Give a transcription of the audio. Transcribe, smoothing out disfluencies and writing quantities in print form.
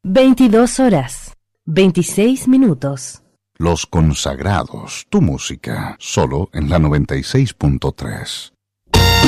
22 horas, 26 minutos. Los Consagrados, tu música, solo en la 96.3.